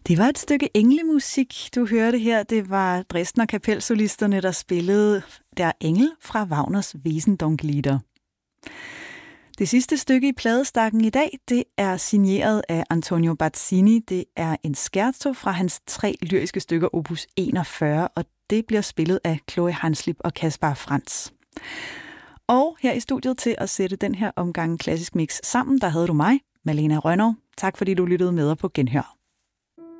Det var et stykke englemusik, du hørte her. Det var Dresdner Kapelsolisterne, der spillede Der Engel fra Wagners Wesendonck-Lieder. Det sidste stykke i pladestakken i dag, det er signeret af Antonio Bazzini. Det er en scherzo fra hans 3 lyriske stykker opus 41, og det bliver spillet af Chloe Hanslip og Kaspar Franz. Og her i studiet til at sætte den her omgang Klassisk Mix sammen, der havde du mig, Malena Rønnow. Tak fordi du lyttede med på Genhør.